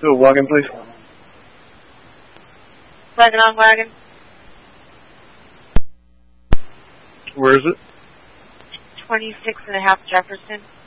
Do a wagon, please. Wagon on wagon. Where is it? 26.5 Jefferson.